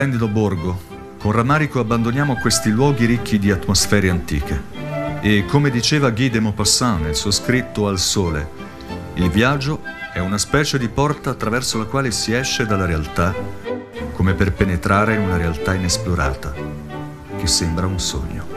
Splendido borgo, con rammarico abbandoniamo questi luoghi ricchi di atmosfere antiche. E come diceva Guy de Maupassant nel suo scritto Al sole, il viaggio è una specie di porta attraverso la quale si esce dalla realtà, come per penetrare in una realtà inesplorata, che sembra un sogno.